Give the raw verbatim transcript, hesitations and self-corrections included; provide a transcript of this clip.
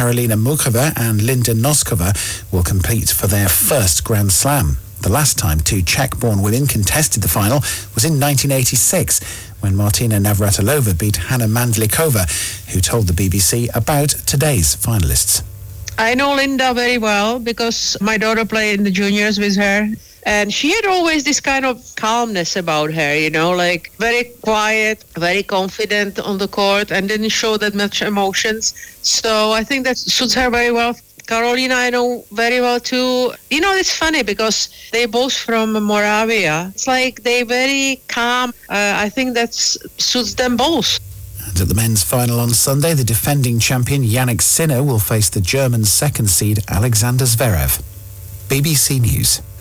Karolina Muchova and Linda Noskova will compete for their first Grand Slam. The last time two Czech-born women contested the final was in nineteen eighty-six, when Martina Navratilova beat Hanna Mandlikova, who told the B B C about today's finalists. I know Linda very well because my daughter played in the juniors with her. And she had always this kind of calmness about her, you know, like very quiet, very confident on the court and didn't show that much emotions. So I think that suits her very well. Karolina, I know very well too. You know, it's funny because they're both from Moravia. It's like they're very calm. Uh, I think that suits them both. And at the men's final on Sunday, the defending champion Jannik Sinner will face the German second seed Alexander Zverev. B B C News.